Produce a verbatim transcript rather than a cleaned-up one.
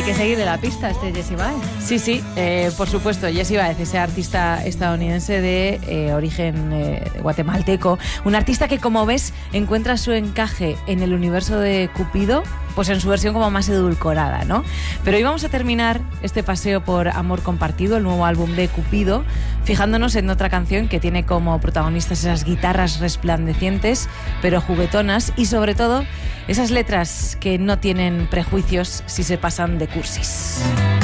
que seguirle la pista a este Jessie Baez. Sí, sí, eh, por supuesto, Jessie Baez, ese artista estadounidense de eh, origen eh, guatemalteco, un artista que, como ves, encuentra su encaje en el universo de Cupido, pues en su versión como más edulcorada, ¿no? Pero hoy vamos a terminar este paseo por Amor Compartido, el nuevo álbum de Cupido, fijándonos en otra canción que tiene como protagonistas esas guitarras resplandecientes, pero juguetonas, y sobre todo esas letras que no tienen prejuicios si se pasan de cursis.